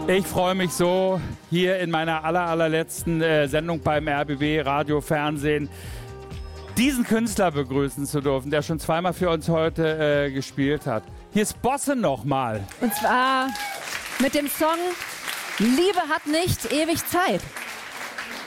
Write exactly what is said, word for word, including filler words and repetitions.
Ich freue mich so, hier in meiner aller, allerletzten äh, Sendung beim R B B Radio Fernsehen diesen Künstler begrüßen zu dürfen, der schon zweimal für uns heute äh, gespielt hat. Hier ist Bosse nochmal. Und zwar mit dem Song Liebe hat nicht ewig Zeit.